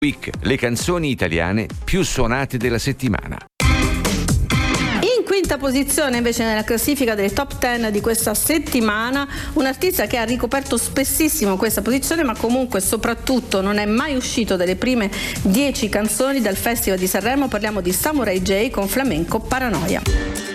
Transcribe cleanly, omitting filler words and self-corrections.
Week, le canzoni italiane più suonate della settimana. In quinta posizione invece nella classifica delle top 10 di questa settimana, un artista che ha ricoperto spessissimo questa posizione, ma comunque soprattutto non è mai uscito dalle prime 10 canzoni del Festival di Sanremo. Parliamo di Samurai J con Flamenco Paranoia.